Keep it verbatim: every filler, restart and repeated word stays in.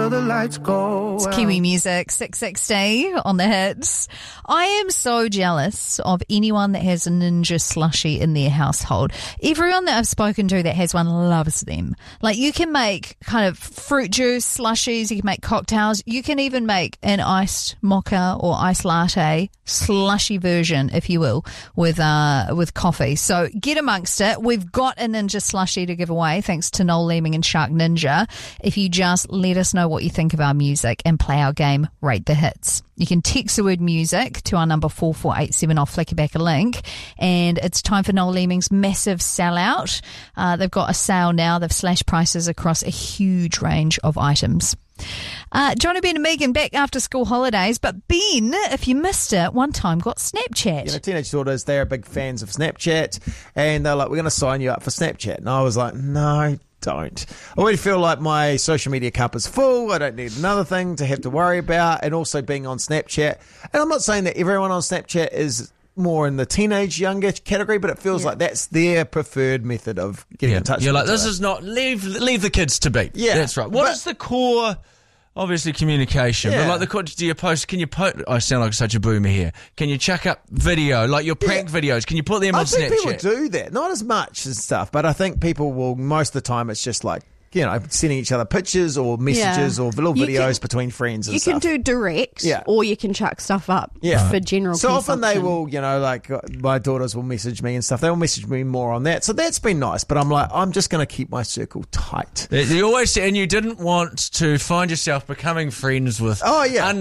The lights go. It's Kiwi Music, six sixty on the hits. I am so jealous of anyone that has a Ninja slushie in their household. Everyone that I've spoken to that has one loves them. Like, you can make kind of fruit juice slushies, you can make cocktails, you can even make an iced mocha or iced latte slushy version, if you will, with uh with coffee. So get amongst it. We've got a Ninja slushie to give away thanks to Noel Leeming and Shark Ninja. If you just let us know what you think of our music and play our game, Rate the Hits. You can text the word music to our number four four eight seven. I'll flick you back a link. And it's time for Noel Leeming's massive sellout. Uh, they've got a sale now. They've slashed prices across a huge range of items. Uh, Johnny, Ben and Megan back after school holidays, but Ben, if you missed it, one time got Snapchat. You know, teenage daughters, they're big fans of Snapchat, and they're like, we're going to sign you up for Snapchat. And I was like, no, don't. I already feel like my social media cup is full. I don't need another thing to have to worry about, and also being on Snapchat. And I'm not saying that everyone on Snapchat is more in the teenage, younger category, but it feels yeah. like that's their preferred method of getting yeah. in touch You're with like, each this other. is not, leave leave the kids to be. Yeah. That's right. What but, is the core... Obviously communication, yeah. but like the do you post? Can you post? I sound like such a boomer here. Can you chuck up video like your prank yeah. videos? Can you put them I on think Snapchat? people do that, not as much and stuff, but I think people will. Most of the time, it's just like, you know, sending each other pictures or messages Yeah. or little You videos can- between friends and You stuff. can do direct, Yeah. or you can chuck stuff up Yeah. for general So often they consumption. will, you know, like uh, my daughters will message me and stuff. They will message me more on that. So that's been nice. But I'm like, I'm just going to keep my circle tight. You always say, and you didn't want to find yourself becoming friends with Oh, yeah.